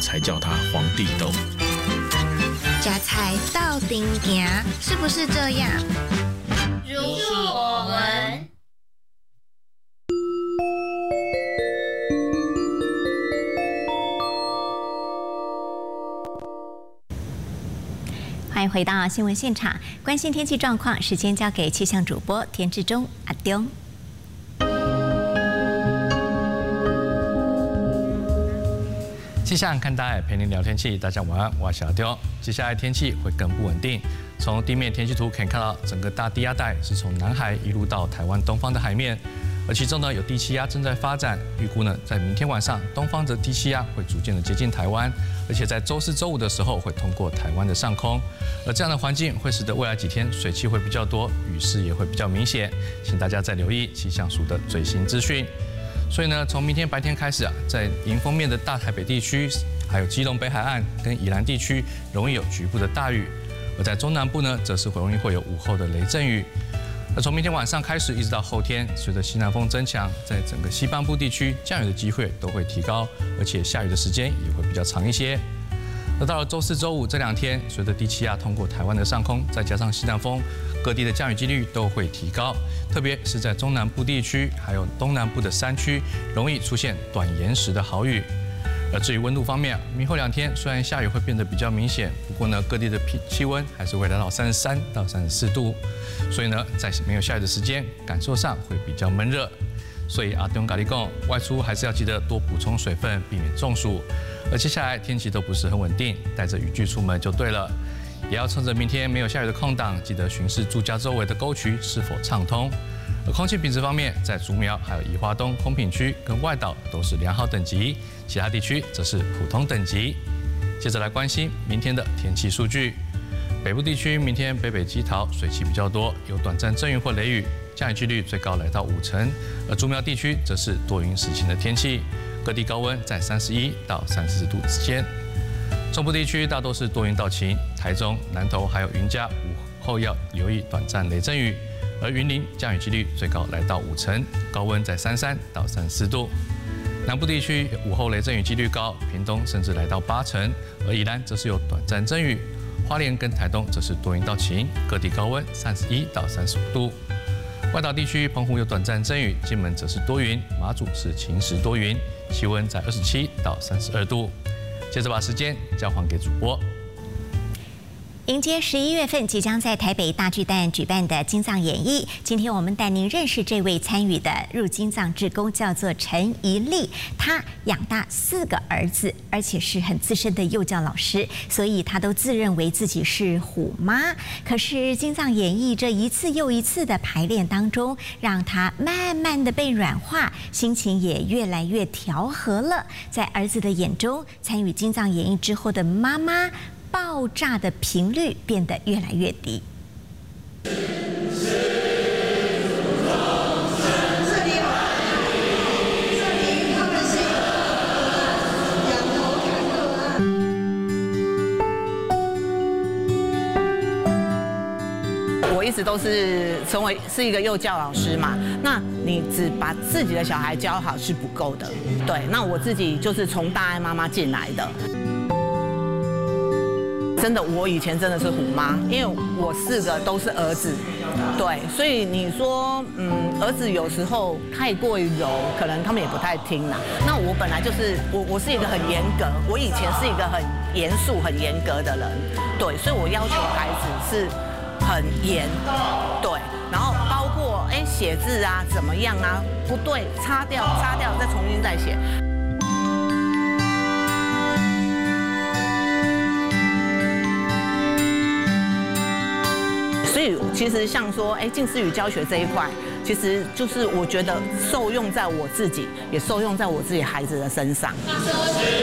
才叫它皇帝豆。 夹菜到顶行，是不是这样？ 如数我闻。 欢迎回到新闻现场，关心天气状况，时间交给气象主播田志忠阿丢。 气象看大爱陪您聊天气，大家晚安，我是小丢。接下来天气会更不稳定，从地面天气图可以看到，整个大低压带是从南海一路到台湾东方的海面，而其中呢有低气压正在发展，预估呢在明天晚上，东方的低气压会逐渐的接近台湾，而且在周四、周五的时候会通过台湾的上空，而这样的环境会使得未来几天水汽会比较多，雨势也会比较明显，请大家再留意气象署的最新资讯。所以呢，从明天白天开始啊，在迎风面的大台北地区，还有基隆北海岸跟宜兰地区，容易有局部的大雨；而在中南部呢，则是容易会有午后的雷阵雨。而从明天晚上开始，一直到后天，随着西南风增强，在整个西半部地区降雨的机会都会提高，而且下雨的时间也会比较长一些。而到了周四、周五这2天，随着低气压通过台湾的上空，再加上西南风，各地的降雨几率都会提高，特别是在中南部地区，还有东南部的山区，容易出现短延时的豪雨。而至于温度方面，明后2天虽然下雨会变得比较明显，不过呢，各地的气温还是会来到33到34度，所以呢，在没有下雨的时间，感受上会比较闷热。所以阿东咖喱贡外出还是要记得多补充水分，避免中暑。而接下来天气都不是很稳定，带着雨具出门就对了。也要趁着明天没有下雨的空档，记得巡视住家周围的沟渠是否畅通。而空气品质方面，在竹苗还有宜花东空品区跟外岛都是良好等级，其他地区则是普通等级。接着来关心明天的天气数据。北部地区明天北基桃水汽比较多，有短暂阵雨或雷雨，降雨几率最高来到50%。而竹苗地区则是多云时晴的天气，各地高温在31到34度之间。中部地区大多是多云到晴，台中、南投还有云嘉午后要留意短暂雷阵雨，而云林降雨几率最高来到50%，高温在33到34度。南部地区午后雷阵雨几率高，屏东甚至来到80%，而宜兰则是有短暂阵雨。花莲跟台东则是多云到晴，各地高温31到35度。外岛地区，澎湖有短暂阵雨，金门则是多云，马祖是晴时多云，气温在27到32度。接着把时间交还给主播。 迎接11月份即将在台北大巨蛋举办的金藏演艺，今天我们带您认识这位参与的入金藏志工，叫做陈怡丽。她养大4个儿子，而且是很资深的幼教老师，所以她都自认为自己是虎妈。可是金藏演艺这一次又一次的排练当中，让她慢慢的被软化，心情也越来越调和了。在儿子的眼中，参与金藏演艺之后的妈妈，爆炸的频率变得越来越低。 我一直都是是一个幼教老师嘛，那你只把自己的小孩教好是不够的。对，那我自己就是从大爱妈妈进来的。真的，我以前真的是虎妈，因为我4个都是儿子，对，所以你说，儿子有时候太过于柔，可能他们也不太听啦。那我本来就是我是一个很严格，我以前是一个很严肃、很严格的人，对，所以我要求孩子是很严，对，然后包括写字啊怎么样啊，不对，擦掉，再重新再写。所以其实像说，近似语教学这一块，其实就是我觉得受用在我自己，也受用在我自己孩子的身上。